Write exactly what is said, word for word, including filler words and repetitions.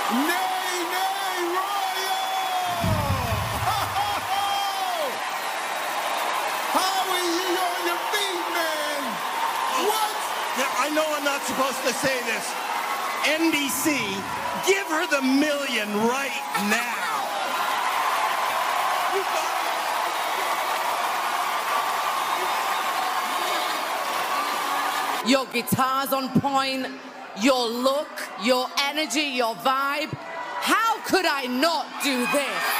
Nay, nay, Royal! How are you on your feet, man? What? Yeah, I know I'm not supposed to say this. N B C, give her the million right now. Your guitar's on point, your look, your energy, your vibe. How could I not do this?